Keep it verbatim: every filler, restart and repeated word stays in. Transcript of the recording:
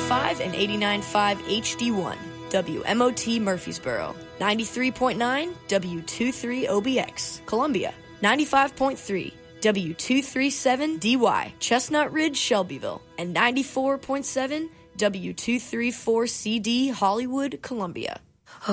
five and eighty-nine point five H D one, W M O T Murfreesboro, ninety-three point nine W twenty-three O B X, Columbia, ninety-five point three W two thirty-seven D Y, Chestnut Ridge, Shelbyville, and ninety-four point seven W two thirty-four C D, Hollywood, Columbia.